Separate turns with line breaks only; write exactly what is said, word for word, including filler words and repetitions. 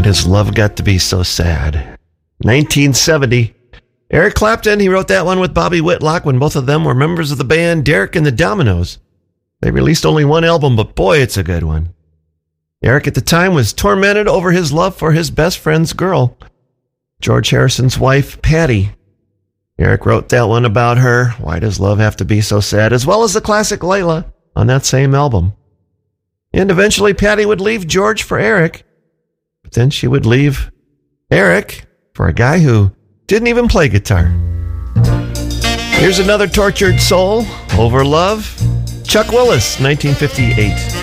Does Love Got to Be So Sad? nineteen seventy. Eric Clapton, he wrote that one with Bobby Whitlock when both of them were members of the band Derek and the Dominoes. They released only one album, but boy, it's a good one. Eric at the time was tormented over his love for his best friend's girl, George Harrison's wife, Patty. Eric wrote that one about her, Why Does Love Have to Be So Sad, as well as the classic Layla on that same album. And eventually Patty would leave George for Eric, but then she would leave Eric for a guy who didn't even play guitar. Here's another tortured soul over love. Chuck Willis, nineteen fifty-eight.